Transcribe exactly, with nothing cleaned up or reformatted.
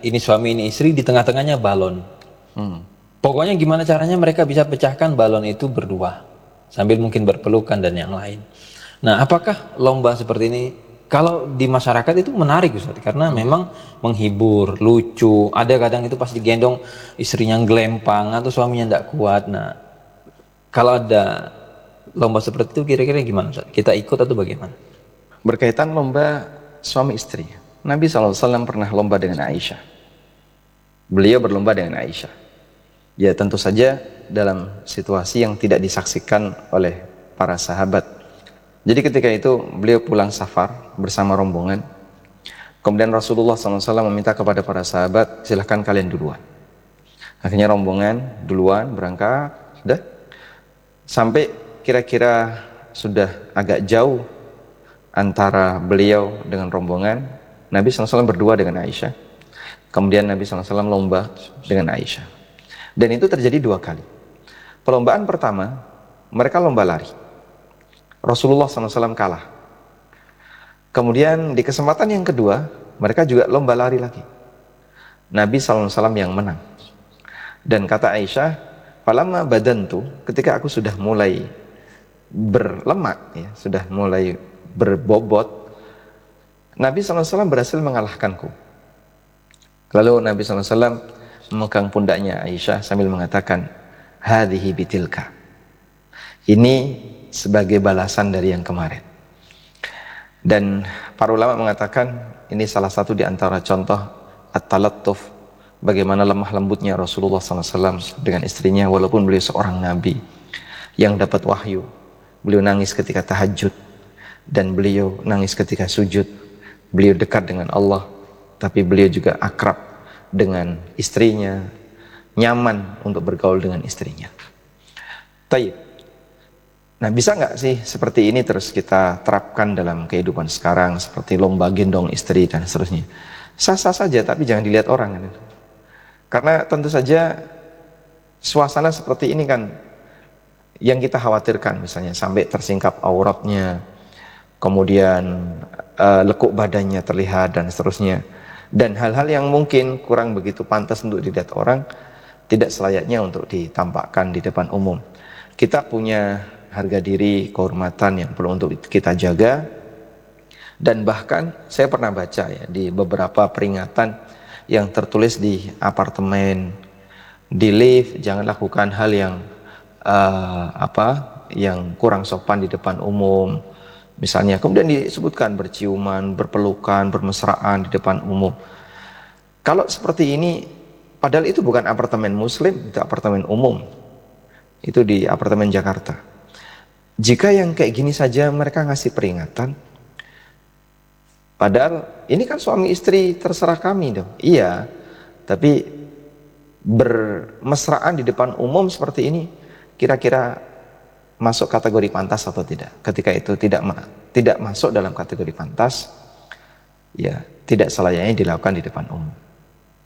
ini suami ini istri, di tengah-tengahnya balon. Hmm. Pokoknya gimana caranya mereka bisa pecahkan balon itu berdua, sambil mungkin berpelukan dan yang lain. Nah, apakah lomba seperti ini kalau di masyarakat itu menarik Ustaz? Karena hmm. memang menghibur, lucu. Ada kadang itu pas digendong istrinya gelempang atau suaminya tidak kuat. Nah, kalau ada lomba seperti itu kira-kira gimana Ustaz? Kita ikut atau bagaimana? Berkaitan lomba suami istri, Nabi shallallahu alaihi wasallam pernah lomba dengan Aisyah. Beliau berlomba dengan Aisyah. Ya tentu saja dalam situasi yang tidak disaksikan oleh para sahabat. Jadi ketika itu beliau pulang safar bersama rombongan. Kemudian Rasulullah shallallahu alaihi wasallam meminta kepada para sahabat, silahkan kalian duluan. Akhirnya rombongan duluan berangkat, sudah sampai kira-kira sudah agak jauh antara beliau dengan rombongan. Nabi shallallahu alaihi wasallam berdua dengan Aisyah. Kemudian Nabi shallallahu alaihi wasallam lomba dengan Aisyah. Dan itu terjadi dua kali. Perlombaan pertama, mereka lomba lari. Rasulullah shallallahu alaihi wasallam kalah. Kemudian di kesempatan yang kedua, mereka juga lomba lari lagi. Nabi shallallahu alaihi wasallam yang menang. Dan kata Aisyah, falamma badantu, ketika aku sudah mulai berlemak, ya, sudah mulai berbobot, Nabi shallallahu alaihi wasallam berhasil mengalahkanku. Lalu Nabi shallallahu alaihi wasallam memegang pundaknya Aisyah sambil mengatakan, hadhihi bitilka, ini sebagai balasan dari yang kemarin. Dan para ulama mengatakan ini salah satu di antara contoh at-talattuf, bagaimana lemah lembutnya Rasulullah shallallahu alaihi wasallam dengan istrinya. Walaupun beliau seorang nabi yang dapat wahyu, beliau nangis ketika tahajud, dan beliau nangis ketika sujud. Beliau dekat dengan Allah, tapi beliau juga akrab dengan istrinya, nyaman untuk bergaul dengan istrinya. Taib. Nah, bisa nggak sih seperti ini terus kita terapkan dalam kehidupan sekarang, seperti lomba gendong istri dan seterusnya? Sah-sah saja, tapi jangan dilihat orang. Kan? Karena tentu saja suasana seperti ini kan yang kita khawatirkan, misalnya sampai tersingkap auratnya, kemudian uh, lekuk badannya terlihat dan seterusnya, dan hal-hal yang mungkin kurang begitu pantas untuk dilihat orang, tidak selayaknya untuk ditampakkan di depan umum. Kita punya harga diri, kehormatan yang perlu untuk kita jaga. Dan bahkan saya pernah baca ya di beberapa peringatan yang tertulis di apartemen, di lift, jangan lakukan hal yang uh, apa yang kurang sopan di depan umum. Misalnya, kemudian disebutkan berciuman, berpelukan, bermesraan di depan umum. Kalau seperti ini, padahal itu bukan apartemen muslim, itu apartemen umum. Itu di apartemen Jakarta. Jika yang kayak gini saja mereka ngasih peringatan, padahal ini kan suami istri terserah kami dong. Iya, tapi bermesraan di depan umum seperti ini, kira-kira masuk kategori pantas atau tidak? Ketika itu tidak tidak masuk dalam kategori pantas, ya tidak selayaknya dilakukan di depan umum.